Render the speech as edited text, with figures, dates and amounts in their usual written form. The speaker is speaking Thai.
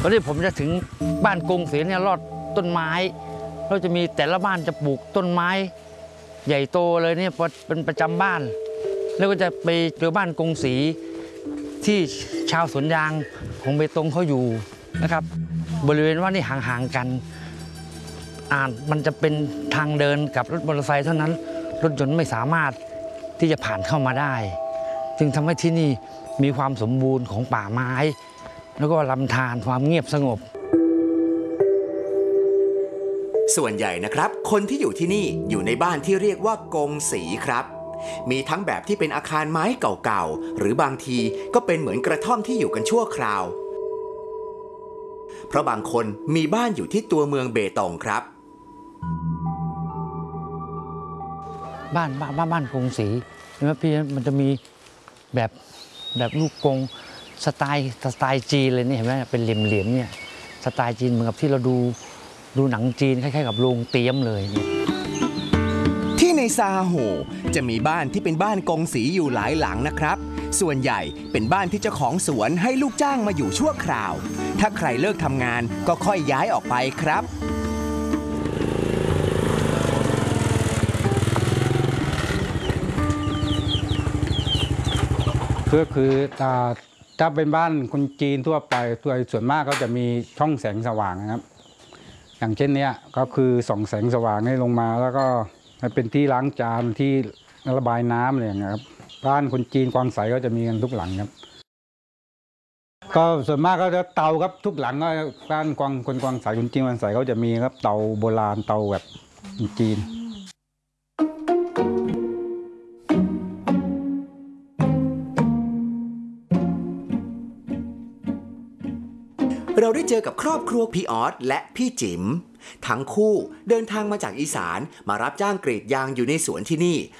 ตอนนี้ผมจะถึงบ้านกรุงศรีเนี่ยรอดต้นไม้เราจะมีแต่ละบ้านจะปลูกต้นไม้ใหญ่โตเลยเนี่ยเป็นประจำบ้านแล้วก็จะไปเจอบ้านกรุงศรีที่ชาวสวนยางของเบตงเขาอยู่นะครับบริเวณว่านี่ห่างๆกันมันจะเป็นทางเดินกับรถมอเตอร์ไซค์เท่านั้นรถยนต์ไม่สามารถที่จะผ่านเข้ามาได้จึงทำให้ที่นี่มีความสมบูรณ์ของป่าไม้แล้วก็ลำธารความเงียบสงบส่วนใหญ่นะครับคนที่อยู่ที่นี่อยู่ในบ้านที่เรียกว่ากงสีครับมีทั้งแบบที่เป็นอาคารไม้เก่าๆหรือบางทีก็เป็นเหมือนกระท่อมที่อยู่กันชั่วคราวเพราะบางคนมีบ้านอยู่ที่ตัวเมืองเบตงครับบ้านกงสีเห็นไหมพี่มันจะมีแบบลูกกงสไตล์จีนเลยนี่เห็นไหมเป็นเหลี่ยมเนี่ยสไตล์จีนเหมือนกับที่เราดูหนังจีนคล้ายๆกับโรงเตรียมเลยเนี่ยที่ในซาโฮจะมีบ้านที่เป็นบ้านกงสีอยู่หลายหลังนะครับส่วนใหญ่เป็นบ้านที่เจ้าของสวนให้ลูกจ้างมาอยู่ชั่วคราวถ้าใครเลิกทำงานก็ค่อยย้ายออกไปครับก็คือถ้าเป็นบ้านคนจีนทั่วไปส่วนมากก็จะมีช่องแสงสว่างนะครับอย่างเช่นนี้ก็คือส่องแสงสว่างให้ลงมาแล้วก็เป็นที่ล้างจานที่ระบายน้ำอะไรอย่างเงี้ยครับบ้านคนจีนกวางใสก็จะมีกันทุกหลังครับก็ส่วนมากก็จะเตาครับทุกหลังก็บ้านคนกวางใสคนจีนกวางใสเขาจะมีครับเตาโบราณเตาแบบจีนเราได้เจอกับครอบครัวพี่ออสและพี่จิ๋มทั้งคู่เดินทางมาจากอีสานมารับจ้างกรีดยางอยู่ในสวนที่นี่